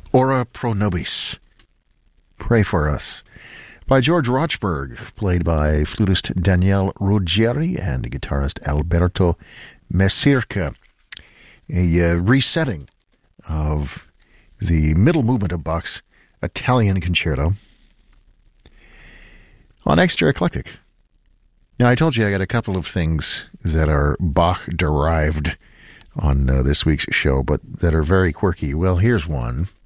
Ora pro nobis. Pray for us. By George Rochberg, played by flutist Daniele Ruggieri and guitarist Alberto Mesirca. A resetting of the middle movement of Bach's Italian Concerto on Extra Eclectic. Now, I told you I got a couple of things that are Bach-derived on this week's show, but that are very quirky. Well, here's one.